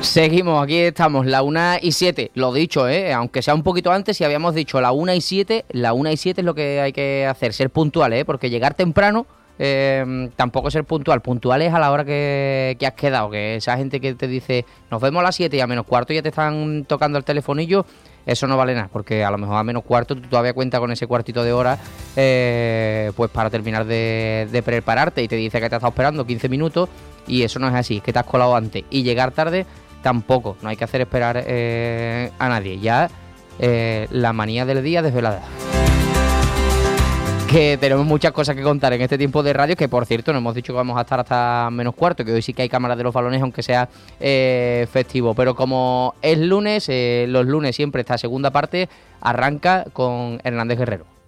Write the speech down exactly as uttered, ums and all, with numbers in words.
Seguimos, aquí estamos, la una y siete, lo dicho, ¿eh? Aunque sea un poquito antes, si habíamos dicho la una y siete, la una y siete es lo que hay que hacer, ser puntuales, ¿eh? Porque llegar temprano, eh, tampoco ser puntual, puntual es a la hora que, que has quedado, que esa gente que te dice, nos vemos a las siete y a menos cuarto ya te están tocando el telefonillo, eso no vale nada, porque a lo mejor a menos cuarto tú todavía cuentas con ese cuartito de hora, eh, pues para terminar de, de prepararte y te dice que te ha estado esperando quince minutos y eso no es así, es que te has colado antes y llegar tarde tampoco, no hay que hacer esperar eh, a nadie. Ya eh, la manía del día desvelada. Que tenemos muchas cosas que contar en este tiempo de radio, que por cierto nos hemos dicho que vamos a estar hasta menos cuarto, que hoy sí que hay cámaras de los balones, aunque sea eh, festivo. Pero como es lunes, eh, los lunes siempre esta segunda parte arranca con Hernández Guerrero.